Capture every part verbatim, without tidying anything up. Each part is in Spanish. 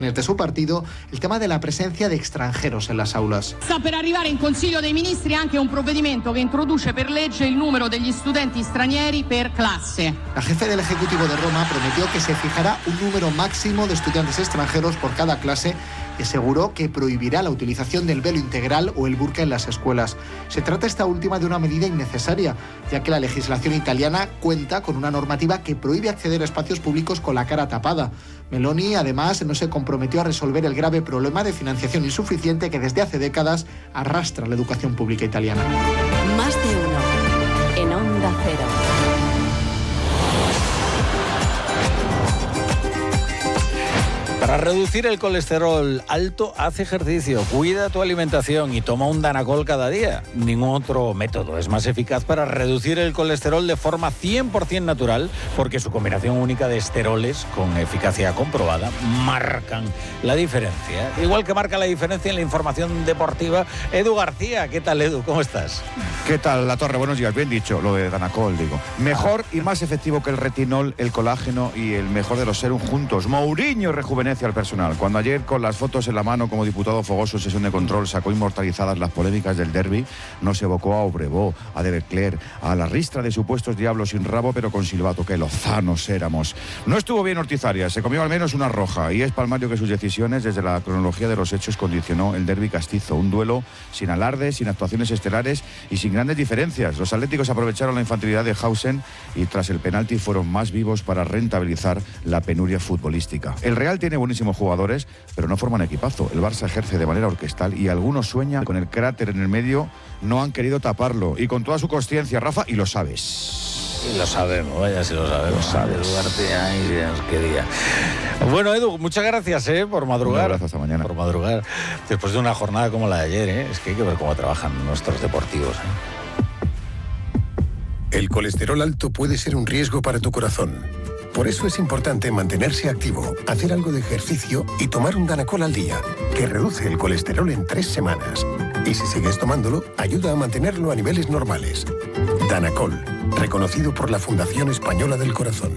de su partido el tema de la presencia de extranjeros en las aulas. Sta per arrivare in Consiglio dei Ministri anche un provvedimento che introduce per legge il numero degli studenti stranieri per classe. La jefe del Ejecutivo de Roma prometió que se fijará un número máximo de estudiantes extranjeros por cada clase y aseguró que prohibirá la utilización del velo integral o el burka en las escuelas. Se trata esta última de una medida innecesaria, ya que la legislación italiana cuenta con una normativa que prohíbe acceder a espacios públicos con la cara tapada. Meloni, además, no se comprometió a resolver el grave problema de financiación insuficiente que desde hace décadas arrastra la educación pública italiana. Más de uno en Onda Cero. Para reducir el colesterol alto, haz ejercicio, cuida tu alimentación y toma un Danacol cada día. Ningún otro método es más eficaz para reducir el colesterol de forma cien por ciento natural, porque su combinación única de esteroles con eficacia comprobada marcan la diferencia. Igual que marca la diferencia en la información deportiva, Edu García. ¿Qué tal, Edu? ¿Cómo estás? ¿Qué tal, La Torre? Buenos días. Bien dicho, lo de Danacol, digo. Mejor y más efectivo que el retinol, el colágeno y el mejor de los serum juntos. Mourinho rejuvenece al personal. Cuando ayer, con las fotos en la mano como diputado fogoso en sesión de control, sacó inmortalizadas las polémicas del derbi, nos evocó a Obrevó, a De Leclerc, a la ristra de supuestos diablos sin rabo pero con silbato. Qué lozanos éramos. No estuvo bien Ortizarias, se comió al menos una roja, y es palmario que sus decisiones desde la cronología de los hechos condicionó el derbi castizo. Un duelo sin alardes, sin actuaciones estelares y sin grandes diferencias. Los atléticos aprovecharon la infantilidad de Hausen y tras el penalti fueron más vivos para rentabilizar la penuria futbolística. El Real tiene buenísimos jugadores, pero no forman equipazo. El Barça ejerce de manera orquestal y algunos sueñan con el cráter en el medio. No han querido taparlo y con toda su consciencia, Rafa, y lo sabes. Y lo sabemos, vaya si lo sabemos. Lo sabes. Eduarte, ay, Dios, qué día. Bueno, Edu, muchas gracias eh, por madrugar. Un abrazo, hasta mañana. Por madrugar. Después de una jornada como la de ayer, ¿eh? Es que hay que ver cómo trabajan nuestros deportivos. ¿eh? El colesterol alto puede ser un riesgo para tu corazón. Por eso es importante mantenerse activo, hacer algo de ejercicio y tomar un Danacol al día, que reduce el colesterol en tres semanas. Y si sigues tomándolo, ayuda a mantenerlo a niveles normales. Danacol, reconocido por la Fundación Española del Corazón.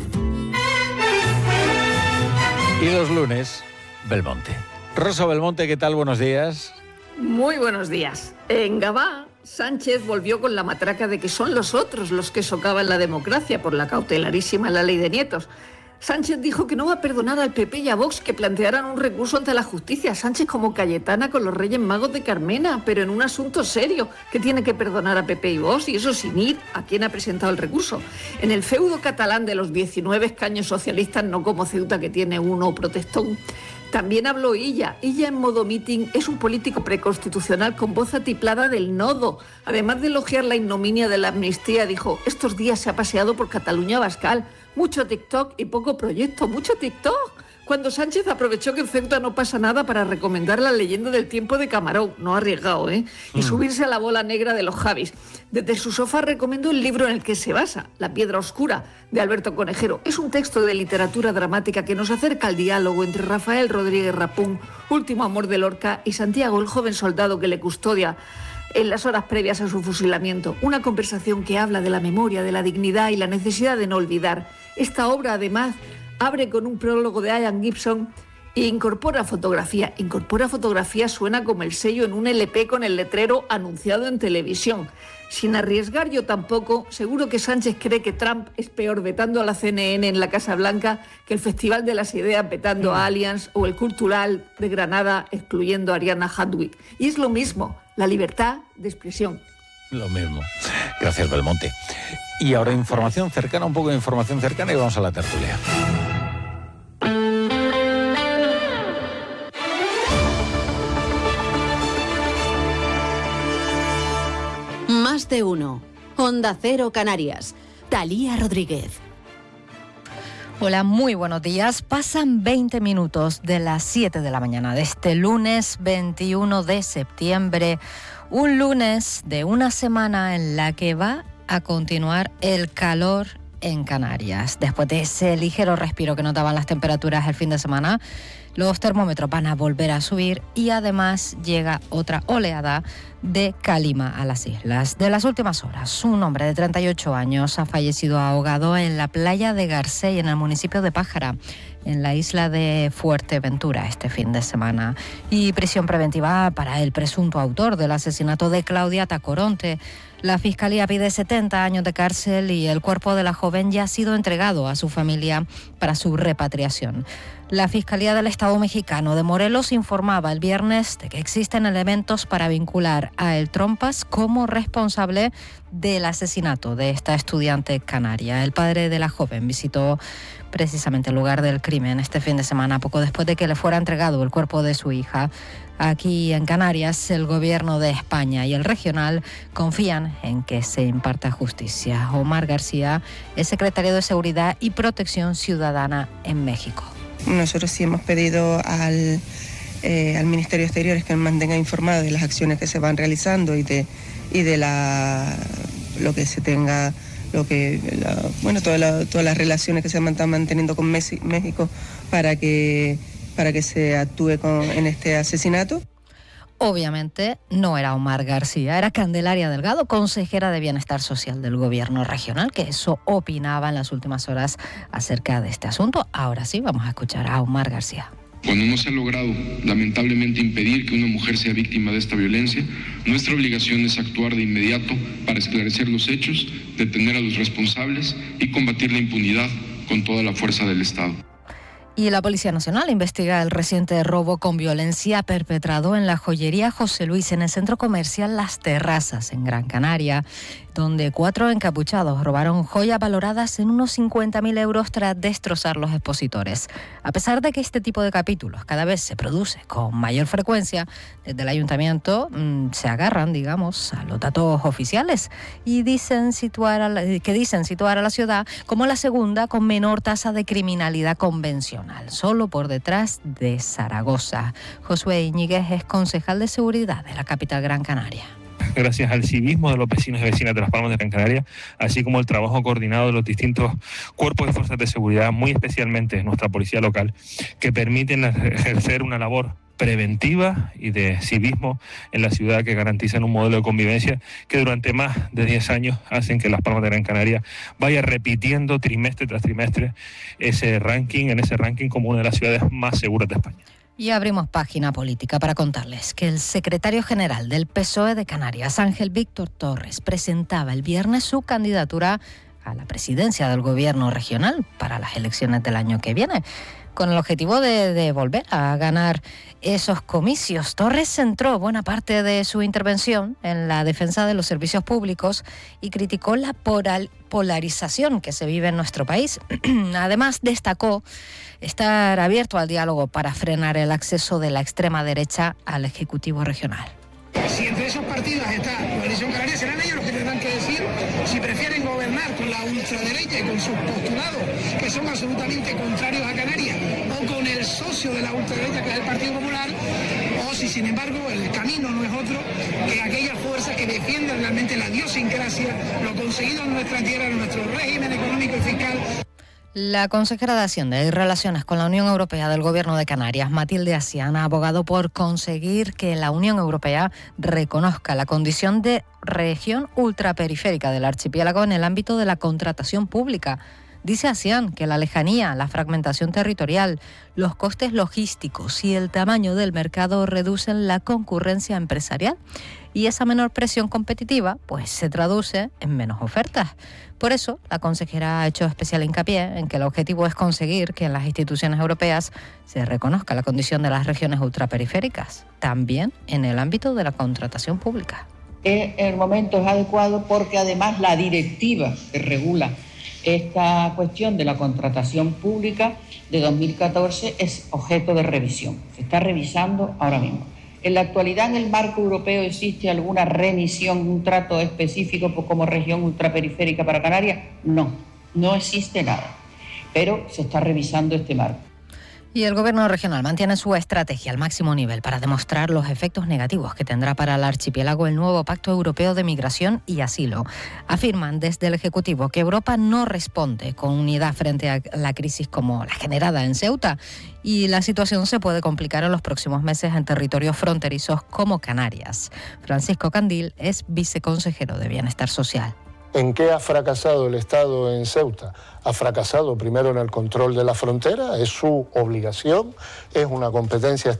Y los lunes, Belmonte. Rosa Belmonte, ¿qué tal? Buenos días. Muy buenos días. En Gabá, Sánchez volvió con la matraca de que son los otros los que socavan la democracia por la cautelarísima la ley de nietos. Sánchez dijo que no va a perdonar al P P y a Vox que plantearan un recurso ante la justicia. Sánchez como Cayetana con los Reyes Magos de Carmena, pero en un asunto serio, que tiene que perdonar a P P y Vox, y eso sin ir a quien ha presentado el recurso. En el feudo catalán de los diecinueve escaños socialistas, no como Ceuta que tiene uno protestón. También habló Illa. Illa en modo meeting es un político preconstitucional con voz atiplada del nodo. Además de elogiar la ignominia de la amnistía, dijo, estos días se ha paseado por Cataluña Bascal. Mucho TikTok y poco proyecto. Mucho TikTok. Cuando Sánchez aprovechó que en Ceuta no pasa nada para recomendar la leyenda del tiempo de Camarón, no arriesgado, ¿eh? Y mm. subirse a la bola negra de los Javis. Desde su sofá recomendó el libro en el que se basa, La piedra oscura, de Alberto Conejero. Es un texto de literatura dramática que nos acerca al diálogo entre Rafael Rodríguez Rapún, último amor de Lorca, y Santiago, el joven soldado que le custodia en las horas previas a su fusilamiento. Una conversación que habla de la memoria, de la dignidad y la necesidad de no olvidar. Esta obra, además, abre con un prólogo de Ian Gibson e incorpora fotografía. Incorpora fotografía suena como el sello en un L P con el letrero anunciado en televisión. Sin arriesgar yo tampoco, seguro que Sánchez cree que Trump es peor vetando a la C N N en la Casa Blanca que el Festival de las Ideas vetando a Allianz o el Cultural de Granada excluyendo a Ariana Hadwick. Y es lo mismo, la libertad de expresión. Lo mismo. Gracias, Belmonte. Y ahora información cercana, un poco de información cercana y vamos a la tertulia. Más de uno. Onda Cero Canarias. Talía Rodríguez. Hola, muy buenos días. Pasan veinte minutos de las siete de la mañana de este lunes veintiuno de septiembre. Un lunes de una semana en la que va a continuar el calor en Canarias. Después de ese ligero respiro que notaban las temperaturas el fin de semana, los termómetros van a volver a subir y además llega otra oleada de calima a las islas. De las últimas horas, un hombre de treinta y ocho años ha fallecido ahogado en la playa de Garcés, en el municipio de Pájara. en la isla de Fuerteventura este fin de semana. Y prisión preventiva para el presunto autor del asesinato de Claudia Tacoronte. La Fiscalía pide setenta años de cárcel y el cuerpo de la joven ya ha sido entregado a su familia para su repatriación. La Fiscalía del Estado mexicano de Morelos informaba el viernes de que existen elementos para vincular a El Trompas como responsable del asesinato de esta estudiante canaria. El padre de la joven visitó precisamente el lugar del crimen este fin de semana, poco después de que le fuera entregado el cuerpo de su hija. Aquí en Canarias, el gobierno de España y el regional confían en que se imparta justicia. Omar García es secretario de Seguridad y Protección Ciudadana en México. Nosotros sí hemos pedido al, eh, al Ministerio de Exteriores que nos mantenga informado de las acciones que se van realizando y de, y de la, lo que se tenga, lo que, la, bueno, toda la, todas las relaciones que se están manteniendo con México para que, para que se actúe con, en este asesinato. Obviamente no era Omar García, era Candelaria Delgado, consejera de Bienestar Social del Gobierno regional, que eso opinaba en las últimas horas acerca de este asunto. Ahora sí, vamos a escuchar a Omar García. Cuando no se ha logrado, lamentablemente, impedir que una mujer sea víctima de esta violencia, nuestra obligación es actuar de inmediato para esclarecer los hechos, detener a los responsables y combatir la impunidad con toda la fuerza del Estado. Y la Policía Nacional investiga el reciente robo con violencia perpetrado en la joyería José Luis en el centro comercial Las Terrazas, en Gran Canaria, donde cuatro encapuchados robaron joyas valoradas en unos cincuenta mil euros tras destrozar los expositores. A pesar de que este tipo de capítulos cada vez se produce con mayor frecuencia, desde el ayuntamiento mmm, se agarran, digamos, a los datos oficiales y dicen situar a la, que dicen situar a la ciudad como la segunda con menor tasa de criminalidad convencional, solo por detrás de Zaragoza. Josué Iñiguez es concejal de seguridad de la capital Gran Canaria. Gracias al civismo de los vecinos y vecinas de Las Palmas de Gran Canaria, así como el trabajo coordinado de los distintos cuerpos y fuerzas de seguridad, muy especialmente nuestra policía local, que permiten ejercer una labor preventiva y de civismo en la ciudad que garantizan un modelo de convivencia que durante más de diez años hacen que Las Palmas de Gran Canaria vaya repitiendo trimestre tras trimestre ese ranking, en ese ranking como una de las ciudades más seguras de España. Y abrimos página política para contarles que el secretario general del P S O E de Canarias, Ángel Víctor Torres, presentaba el viernes su candidatura a la presidencia del gobierno regional para las elecciones del año que viene, con el objetivo de, de volver a ganar esos comicios. Torres centró buena parte de su intervención en la defensa de los servicios públicos y criticó la polarización que se vive en nuestro país. Además, destacó estar abierto al diálogo para frenar el acceso de la extrema derecha al Ejecutivo regional. Si entre esos partidos está Coalición Canaria, serán ellos los que tendrán que decir si prefieren gobernar con la ultraderecha y con sus postulados, que son absolutamente contrarios a Canarias, o con el socio de la ultraderecha, que es el Partido Popular, o si, sin embargo, el camino no es otro que aquellas fuerzas que defienden realmente la idiosincrasia, lo conseguido en nuestra tierra, en nuestro régimen económico y fiscal. La consejera de Hacienda y Relaciones con la Unión Europea del Gobierno de Canarias, Matilde Asián, ha abogado por conseguir que la Unión Europea reconozca la condición de región ultraperiférica del archipiélago en el ámbito de la contratación pública. Dice Asián que la lejanía, la fragmentación territorial, los costes logísticos y el tamaño del mercado reducen la concurrencia empresarial y esa menor presión competitiva pues se traduce en menos ofertas. Por eso, la consejera ha hecho especial hincapié en que el objetivo es conseguir que en las instituciones europeas se reconozca la condición de las regiones ultraperiféricas, también en el ámbito de la contratación pública. El momento es adecuado porque además la directiva que regula esta cuestión de la contratación pública de dos mil catorce es objeto de revisión. Se está revisando ahora mismo. En la actualidad, en el marco europeo, ¿existe alguna remisión, un trato específico como región ultraperiférica para Canarias? No, no existe nada, pero se está revisando este marco. Y el Gobierno regional mantiene su estrategia al máximo nivel para demostrar los efectos negativos que tendrá para el archipiélago el nuevo Pacto Europeo de Migración y Asilo. Afirman desde el Ejecutivo que Europa no responde con unidad frente a la crisis como la generada en Ceuta y la situación se puede complicar en los próximos meses en territorios fronterizos como Canarias. Francisco Candil es viceconsejero de Bienestar Social. ¿En qué ha fracasado el Estado en Ceuta? Ha fracasado primero en el control de la frontera, es su obligación, es una competencia